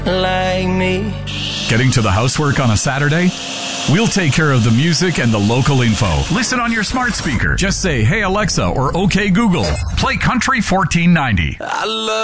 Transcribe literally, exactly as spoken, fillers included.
like me. Getting to the housework on a Saturday? We'll take care of the music and the local info. Listen on your smart speaker. Just say, "Hey Alexa," or "Okay Google, play Country fourteen ninety." I love